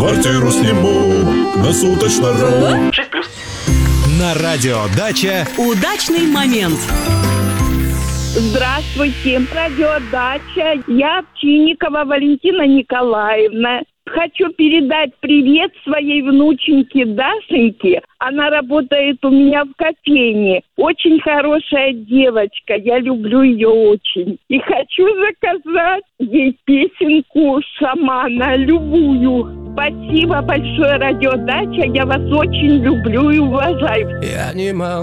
Квартиру сниму на суточно. 6+. На радио «Дача» удачный момент. Здравствуйте, радиодача. Я Овчинникова Валентина Николаевна. Хочу передать привет своей внученьке Дашеньке. Она работает у меня в кофейне. Очень хорошая девочка. Я люблю ее очень. И хочу заказать ей песенку шамана, любую. Спасибо большое, радиодача. Я вас очень люблю и уважаю. Я не могу